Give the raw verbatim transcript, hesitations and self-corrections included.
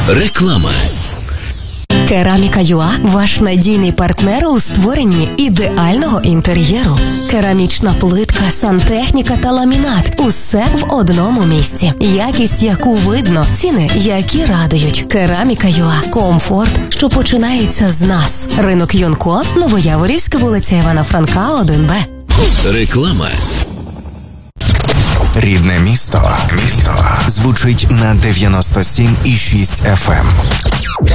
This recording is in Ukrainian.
Реклама. Кераміка ЮА – ваш надійний партнер у створенні ідеального інтер'єру. Керамічна плитка, сантехніка та ламінат – усе в одному місці. Якість, яку видно, ціни, які радують. Кераміка ЮА – комфорт, що починається з нас. Ринок Юнко, Новояворівська, вулиця Івана Франка, один Б. Реклама. Рідне місто. Місто звучить на дев'яносто сім і шість еф ем.